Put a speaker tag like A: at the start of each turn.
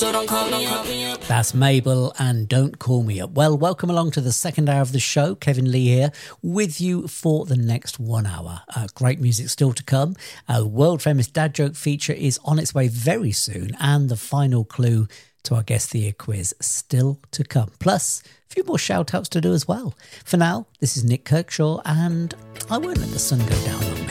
A: so don't call me up.
B: That's Mabel and Don't Call Me Up. Well, welcome along to the second hour of the show. Kevin Lee here with you for the next 1 hour. Great music still to come. A world-famous dad joke feature is on its way very soon, and the final clue to our Guess the Year quiz still to come. Plus, a few more shout-outs to do as well. For now, this is Nick Kirkshaw, and I won't let the sun go down on